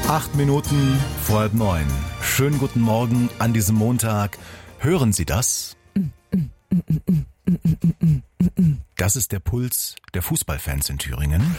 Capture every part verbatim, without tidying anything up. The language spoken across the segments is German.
Acht Minuten vor halb neun. Schönen guten Morgen an diesem Montag. Hören Sie das? Das ist der Puls der Fußballfans in Thüringen.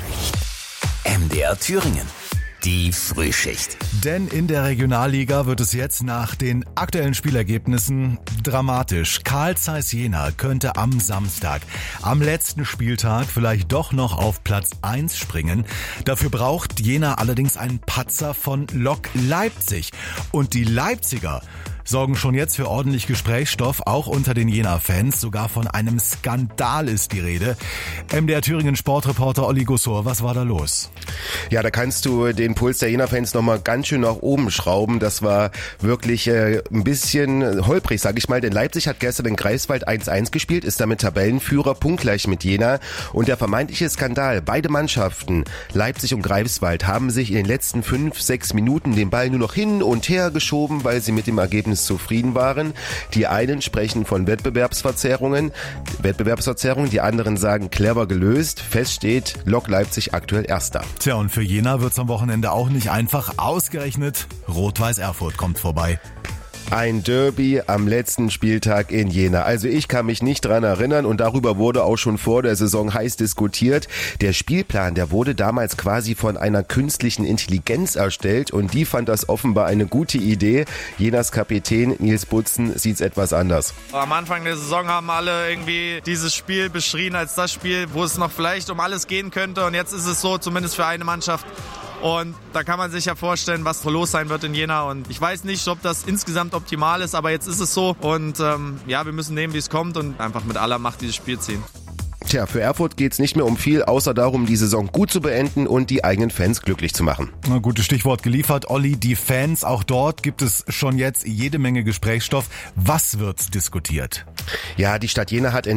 M D R Thüringen. Die Frühschicht. Denn in der Regionalliga wird es jetzt nach den aktuellen Spielergebnissen dramatisch. Carl Zeiss Jena könnte am Samstag, am letzten Spieltag, vielleicht doch noch auf Platz eins springen. Dafür braucht Jena allerdings einen Patzer von Lok Leipzig. Und die Leipziger sorgen schon jetzt für ordentlich Gesprächsstoff, auch unter den Jena-Fans. Sogar von einem Skandal ist die Rede. M D R Thüringen Sportreporter Olli Gussor, was war da los? Ja, da kannst du den Puls der Jena-Fans nochmal ganz schön nach oben schrauben. Das war wirklich äh, ein bisschen holprig, sag ich mal. Denn Leipzig hat gestern in Greifswald eins eins gespielt, ist damit Tabellenführer, punktgleich mit Jena. Und der vermeintliche Skandal, beide Mannschaften, Leipzig und Greifswald, haben sich in den letzten fünf, sechs Minuten den Ball nur noch hin und her geschoben, weil sie mit dem Ergebnis zufrieden waren. Die einen sprechen von Wettbewerbsverzerrungen, Wettbewerbsverzerrungen, die anderen sagen clever gelöst. Fest steht, Lok Leipzig aktuell Erster. Tja, und für Jena wird's am Wochenende auch nicht einfach. Ausgerechnet Rot-Weiß Erfurt kommt vorbei. Ein Derby am letzten Spieltag in Jena. Also ich kann mich nicht dran erinnern und darüber wurde auch schon vor der Saison heiß diskutiert. Der Spielplan, der wurde damals quasi von einer künstlichen Intelligenz erstellt und die fand das offenbar eine gute Idee. Jenas Kapitän Nils Butzen sieht's etwas anders. Am Anfang der Saison haben alle irgendwie dieses Spiel beschrien als das Spiel, wo es noch vielleicht um alles gehen könnte und jetzt ist es so, zumindest für eine Mannschaft. Und da kann man sich ja vorstellen, was los sein wird in Jena. Und ich weiß nicht, ob das insgesamt optimal ist, aber jetzt ist es so. Und ähm, ja, wir müssen nehmen, wie es kommt und einfach mit aller Macht dieses Spiel ziehen. Tja, für Erfurt geht's nicht mehr um viel, außer darum, die Saison gut zu beenden und die eigenen Fans glücklich zu machen. Na, gutes Stichwort geliefert, Olli. Die Fans, auch dort gibt es schon jetzt jede Menge Gesprächsstoff. Was wird diskutiert? Ja, die Stadt Jena hat in